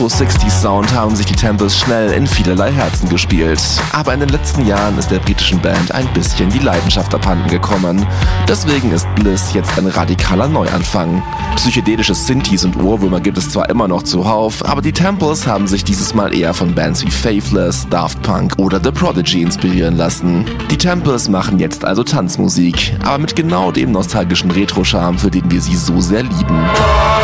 60s-Sound haben sich die Temples schnell in vielerlei Herzen gespielt. Aber in den letzten Jahren ist der britischen Band ein bisschen die Leidenschaft abhanden gekommen. Deswegen ist Bliss jetzt ein radikaler Neuanfang. Psychedelische Synthes und Ohrwürmer gibt es zwar immer noch zuhauf, aber die Temples haben sich dieses Mal eher von Bands wie Faithless, Daft Punk oder The Prodigy inspirieren lassen. Die Temples machen jetzt also Tanzmusik, aber mit genau dem nostalgischen Retro-Charme, für den wir sie so sehr lieben.